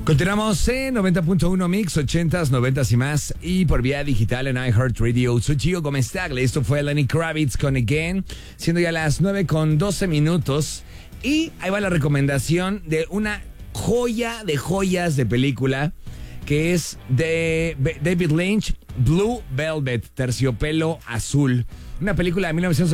Continuamos en 90.1 Mix, 80s, 90s y más. Y por vía digital en iHeartRadio. Soy Gio Gómez Tagle. Esto fue Lenny Kravitz con Again. Siendo ya las 9:12. Y ahí va la recomendación de una joya de joyas de película. Que es de David Lynch, Blue Velvet, Terciopelo Azul. Una película de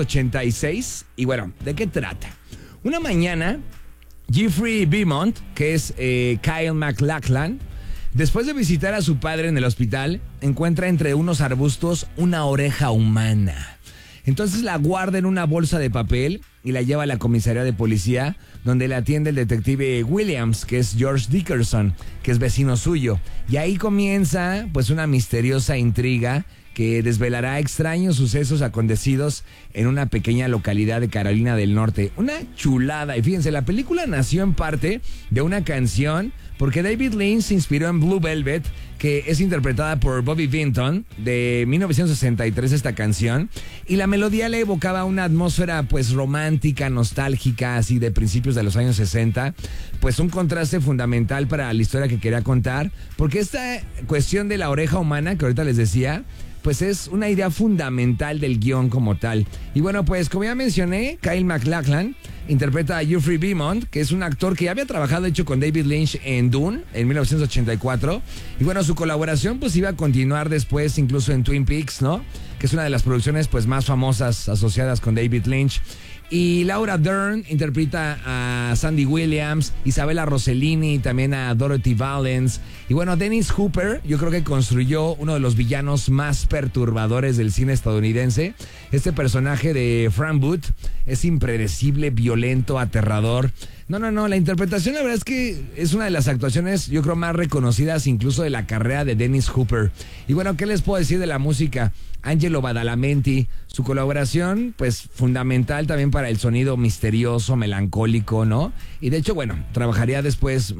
1986. Y bueno, ¿de qué trata? Una mañana, Jeffrey Beaumont, que es Kyle MacLachlan, después de visitar a su padre en el hospital, encuentra entre unos arbustos una oreja humana. Entonces la guarda en una bolsa de papel y la lleva a la comisaría de policía, donde la atiende el detective Williams, que es George Dickerson, que es vecino suyo. Y ahí comienza pues una misteriosa intriga que desvelará extraños sucesos acontecidos en una pequeña localidad de Carolina del Norte. Una chulada. Y fíjense, la película nació en parte de una canción, porque David Lynch se inspiró en Blue Velvet, que es interpretada por Bobby Vinton, de 1963 esta canción, y la melodía le evocaba una atmósfera pues romántica, nostálgica, así de principios de los años 60, pues un contraste fundamental para la historia que quería contar, porque esta cuestión de la oreja humana, que ahorita les decía, pues es una idea fundamental del guión como tal. Y bueno, pues como ya mencioné, Kyle MacLachlan interpreta a Jeffrey Beaumont, que es un actor que ya había trabajado, de hecho, con David Lynch en Dune, en 1984. Y bueno, su colaboración pues iba a continuar después, incluso en Twin Peaks, ¿no? Que es una de las producciones pues más famosas asociadas con David Lynch. Y Laura Dern interpreta a Sandy Williams, Isabella Rossellini, también a Dorothy Vallens. Y bueno, Dennis Hopper, yo creo que construyó uno de los villanos más perturbadores del cine estadounidense. Este personaje de Frank Booth es impredecible, violento, aterrador. No, la interpretación la verdad es que es una de las actuaciones, yo creo, más reconocidas incluso de la carrera de Dennis Hopper. Y bueno, ¿qué les puedo decir de la música? Angelo Badalamenti, su colaboración, pues fundamental también para el sonido misterioso, melancólico, ¿no? Y de hecho, bueno, trabajaría después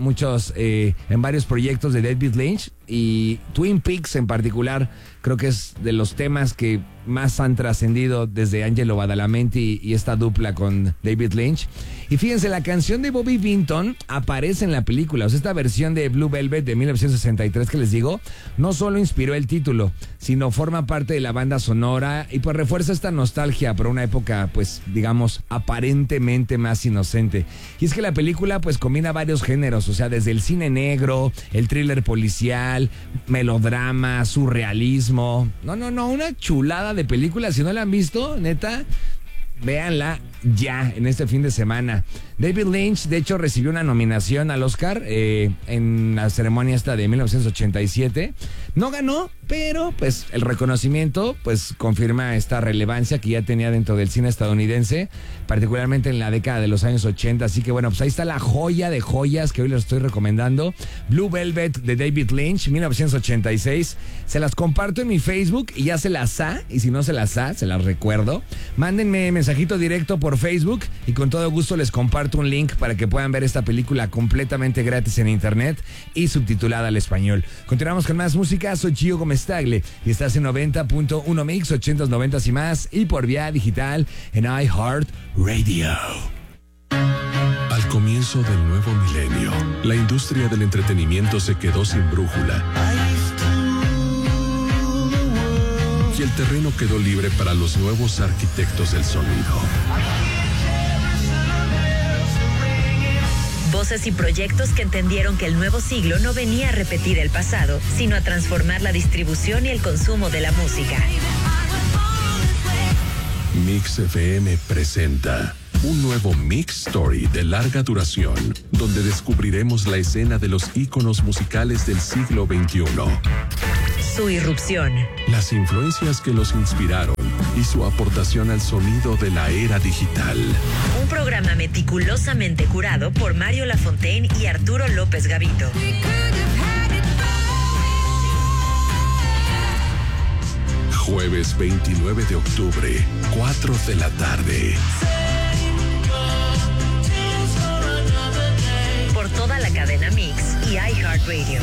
en varios proyectos de David Lynch, y Twin Peaks en particular, creo que es de los temas que más han trascendido desde Angelo Badalamenti y esta dupla con David Lynch. Y fíjense, la canción de Bobby Vinton aparece en la película. O sea, esta versión de Blue Velvet de 1963 que les digo, no solo inspiró el título, sino forma parte de la banda sonora y pues refuerza esta nostalgia por una época, pues digamos, aparentemente más inocente. Y es que la película pues combina varios géneros, o sea, desde el cine negro, el thriller policial, melodrama, surrealismo. No, una chulada de película. Si no la han visto, neta, véanla ya en este fin de semana. David Lynch, de hecho, recibió una nominación al Oscar en la ceremonia esta de 1987. No ganó, pero pues el reconocimiento pues confirma esta relevancia que ya tenía dentro del cine estadounidense, particularmente en la década de los años 80. Así que bueno, pues ahí está la joya de joyas que hoy les estoy recomendando. Blue Velvet de David Lynch, 1986. Se las comparto en mi Facebook y ya se las y si no se las se las recuerdo. Mándenme mensajito directo por Facebook y con todo gusto les comparto un link para que puedan ver esta película completamente gratis en internet y subtitulada al español. Continuamos con más música. Soy Gio Gómez Tagle y estás en 90.1 Mix, 80s, 90s y más, y por vía digital en iHeartRadio. Al comienzo del nuevo milenio, la industria del entretenimiento se quedó sin brújula y el terreno quedó libre para los nuevos arquitectos del sonido. Voces y proyectos que entendieron que el nuevo siglo no venía a repetir el pasado, sino a transformar la distribución y el consumo de la música. Mix FM presenta un nuevo Mix Story de larga duración, donde descubriremos la escena de los íconos musicales del siglo XXI. Su irrupción. Las influencias que los inspiraron y su aportación al sonido de la era digital. Un programa meticulosamente curado por Mario Lafontaine y Arturo López Gavito. Jueves 29 de octubre, 4 de la tarde. Por toda la cadena Mix y iHeartRadio.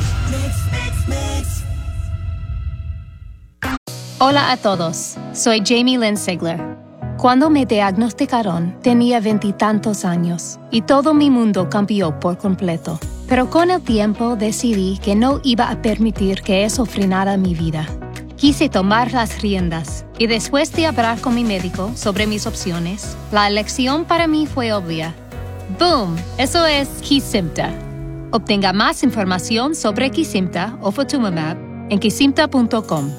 Hola a todos, soy Jamie Lynn Sigler. Cuando me diagnosticaron, tenía 20 y tantos años y todo mi mundo cambió por completo. Pero con el tiempo decidí que no iba a permitir que eso frenara mi vida. Quise tomar las riendas y después de hablar con mi médico sobre mis opciones, la elección para mí fue obvia. ¡Boom! Eso es Kesimpta. Obtenga más información sobre Kesimpta o Ofatumumab en kesimpta.com.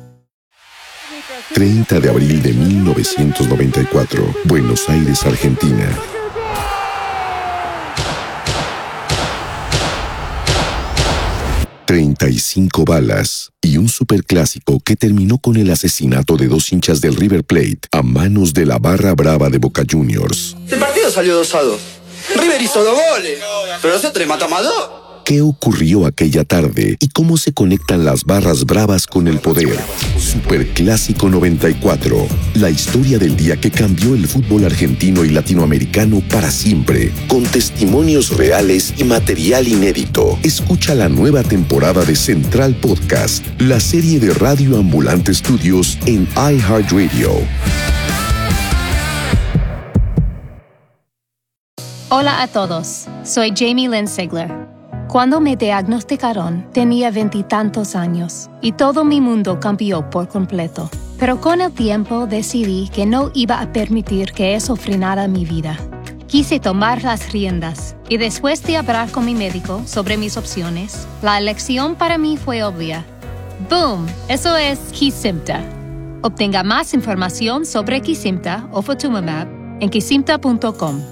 30 de abril de 1994, Buenos Aires, Argentina. «35 balas» y un superclásico que terminó con el asesinato de 2 hinchas del River Plate a manos de la barra brava de Boca Juniors. El partido salió 2-2. River hizo 2 goles, pero nosotros le matamos a 2. ¿Qué ocurrió aquella tarde y cómo se conectan las barras bravas con el poder? Superclásico 94, la historia del día que cambió el fútbol argentino y latinoamericano para siempre, con testimonios reales y material inédito. Escucha la nueva temporada de Central Podcast, la serie de Radio Ambulante Studios en iHeartRadio. Hola a todos, soy Jamie Lynn Sigler. Cuando me diagnosticaron, tenía 20 y tantos años y todo mi mundo cambió por completo. Pero con el tiempo decidí que no iba a permitir que eso frenara mi vida. Quise tomar las riendas y después de hablar con mi médico sobre mis opciones, la elección para mí fue obvia. ¡Boom! Eso es Kesimpta. Obtenga más información sobre Kesimpta o Ofatumumab en kesimpta.com.